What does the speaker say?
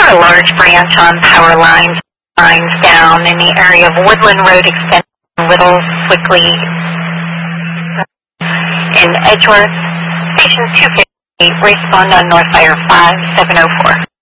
a large branch on power lines down in the area of Woodland Road extension, Little Swickley in Edgeworth. Station 250, respond on North Fire 5704.